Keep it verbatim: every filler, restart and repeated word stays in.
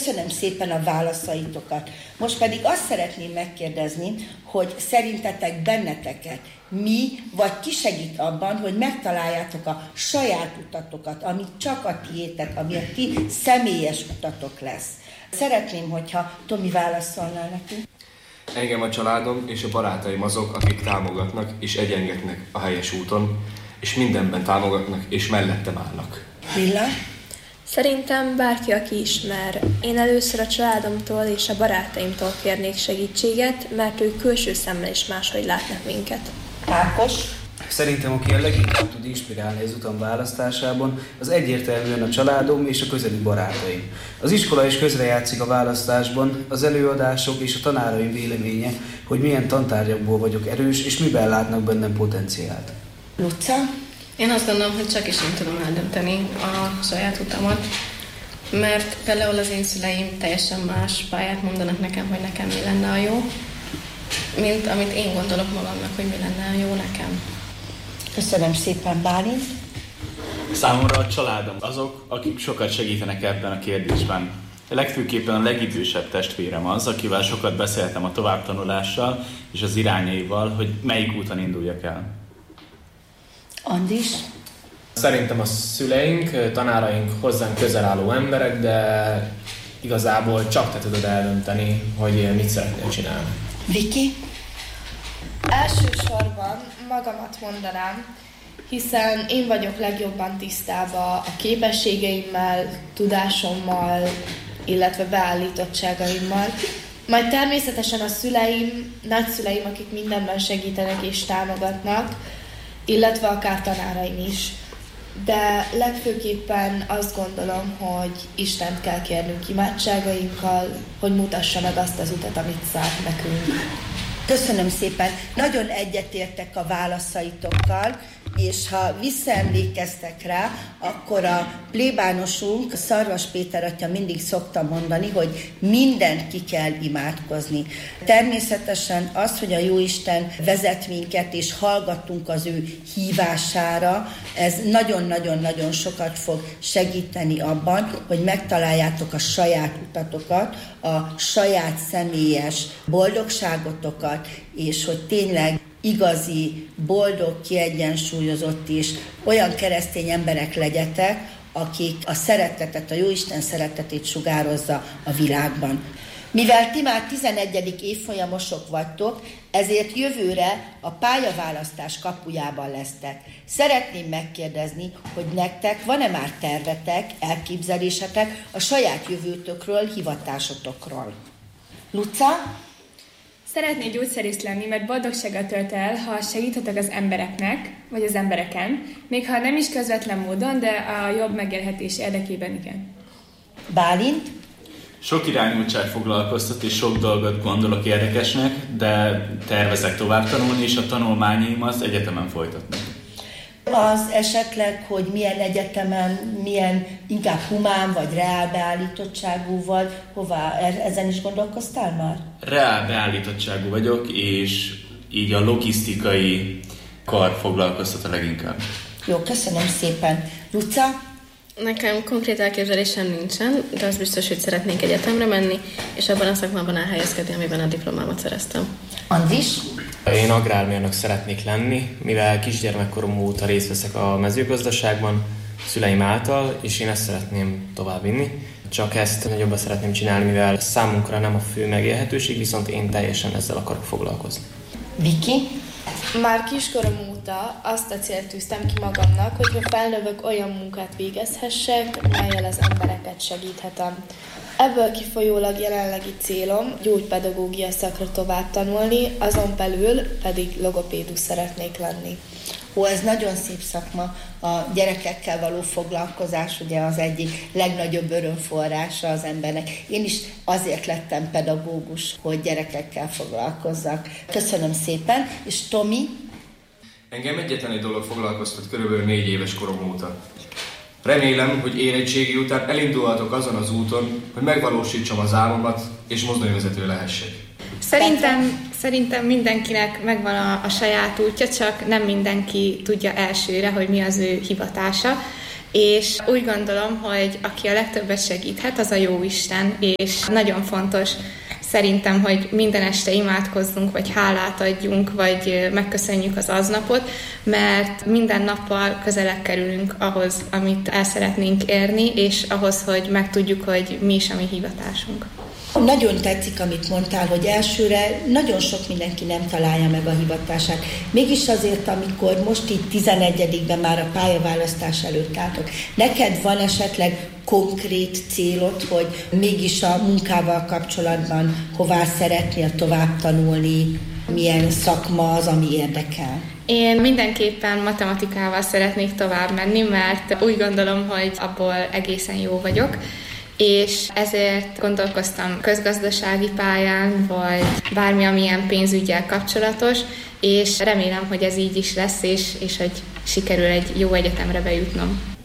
Köszönöm szépen a válaszaitokat. Most pedig azt szeretném megkérdezni, hogy szerintetek benneteket mi vagy ki segít abban, hogy megtaláljátok a saját utatokat, ami csak a tiétek, ami a ti személyes utatok lesz. Szeretném, hogyha Tomi válaszolnál nekünk. Engem a családom és a barátaim azok, akik támogatnak és egyengetnek a helyes úton, és mindenben támogatnak és mellettem állnak. Lilla? Szerintem bárki, aki ismer. Én először a családomtól és a barátaimtól kérnék segítséget, mert ők külső szemmel is máshogy látnak minket. Ákos? Szerintem, aki a leginkább tud inspirálni az utam választásában, az egyértelműen a családom és a közeli barátaim. Az iskola is közrejátszik a választásban, az előadások és a tanáraim véleménye, hogy milyen tantárgyakból vagyok erős, és miben látnak bennem potenciált. Luca? Én azt gondolom, hogy csak is én tudom eldönteni a saját utamat, mert például az én szüleim teljesen más pályát mondanak nekem, hogy nekem mi lenne a jó, mint amit én gondolok magamnak, hogy mi lenne a jó nekem. Köszönöm szépen, Bálint. Számomra a családom azok, akik sokat segítenek ebben a kérdésben. Legfőképpen a legidősebb testvérem az, akivel sokat beszéltem a továbbtanulással és az irányaival, hogy melyik úton induljak el. Andis? Szerintem a szüleink, tanáraink hozzánk közel álló emberek, de igazából csak te tudod eldönteni, hogy mit szeretnél csinálni. Viki? Elsősorban magamat mondanám, hiszen én vagyok legjobban tisztában a képességeimmel, tudásommal, illetve beállítottságaimmal. Majd természetesen a szüleim, nagyszüleim, akik mindenben segítenek és támogatnak, illetve akár tanáraim is. De legfőképpen azt gondolom, hogy Istent kell kérnünk imádságainkkal, hogy mutassa meg azt az utat, amit szánt nekünk. Köszönöm szépen. Nagyon egyetértek a válaszaitokkal, és ha visszaemlékeztek rá, akkor a plébánosunk, Szarvas Péter atya mindig szokta mondani, hogy mindent ki kell imádkozni. Természetesen az, hogy a Jóisten vezet minket, és hallgatunk az ő hívására, ez nagyon-nagyon-nagyon sokat fog segíteni abban, hogy megtaláljátok a saját utatokat, a saját személyes boldogságotokat, és hogy tényleg igazi, boldog, kiegyensúlyozott és olyan keresztény emberek legyetek, akik a szeretetet, a Jóisten szeretetét sugározza a világban. Mivel ti már tizenegyedik évfolyamosok vagytok, ezért jövőre a pályaválasztás kapujában lesztek. Szeretném megkérdezni, hogy nektek van-e már tervetek, elképzelésetek a saját jövőtökről, hivatásotokról? Luca? Szeretnék gyógyszerész lenni, mert boldogsággal tölt el, ha segíthetek az embereknek, vagy az embereken, még ha nem is közvetlen módon, de a jobb megélhetés érdekében igen. Bálint? Sok irányultság foglalkoztat, és sok dolgot gondolok érdekesnek, de tervezek tovább tanulni, és a tanulmányaimat egyetemen folytatni. Az esetleg, hogy milyen egyetemen, milyen inkább humán vagy reál beállítottságú vagy, hová, ezen is gondolkoztál már? Reál beállítottságú vagyok, és így a logisztikai kar foglalkoztat a leginkább. Jó, köszönöm szépen. Luca? Nekem konkrét elképzelésem nincsen, de az biztos, hogy szeretnék egyetemre menni, és abban a szakmában elhelyezkedni, amiben a diplomámat szereztem. Andis? Én agrármérnök szeretnék lenni, mivel kisgyermekkorom óta részt veszek a mezőgazdaságban, szüleim által, és én ezt szeretném továbbvinni. Csak ezt nagyobban szeretném csinálni, mivel számunkra nem a fő megélhetőség, viszont én teljesen ezzel akarok foglalkozni. Viki? Már kiskorom óta azt a célt tűztem ki magamnak, hogyha felnövök, olyan munkát végezhessek, mellyel az embereket segíthetem. Ebből kifolyólag jelenlegi célom gyógypedagógia szakra tovább tanulni, azon belül pedig logopédus szeretnék lenni. Ó, ez nagyon szép szakma, a gyerekekkel való foglalkozás ugye az egyik legnagyobb örömforrása az embernek. Én is azért lettem pedagógus, hogy gyerekekkel foglalkozzak. Köszönöm szépen, és Tomi? Engem egyetlen egy dolog foglalkoztat körülbelül négy éves korom óta. Remélem, hogy érettségi után elindulhatok azon az úton, hogy megvalósítsam az álmomat, és mozdonyvezető lehessek. Szerintem, szerintem mindenkinek megvan a, a saját útja, csak nem mindenki tudja elsőre, hogy mi az ő hivatása. és úgy gondolom, hogy aki a legtöbbet segíthet, az a Jóisten, és nagyon fontos szerintem, hogy minden este imádkozzunk, vagy hálát adjunk, vagy megköszönjük az aznapot, mert minden nappal közelebb kerülünk ahhoz, amit el szeretnénk érni, és ahhoz, hogy megtudjuk, hogy mi is a mi hivatásunk. Nagyon tetszik, amit mondtál, hogy elsőre nagyon sok mindenki nem találja meg a hivatását. Mégis azért, amikor most itt tizenegyedikben már a pályaválasztás előtt álltok, neked van esetleg konkrét célod, hogy mégis a munkával kapcsolatban hová szeretnél tovább tanulni, milyen szakma az, ami érdekel? Én mindenképpen matematikával szeretnék tovább menni, mert úgy gondolom, hogy abból egészen jó vagyok, és ezért gondolkoztam közgazdasági pályán, vagy bármi, amilyen pénzüggyel kapcsolatos, és remélem, hogy ez így is lesz, és, és hogy sikerül egy jó egyetemre bejutnom.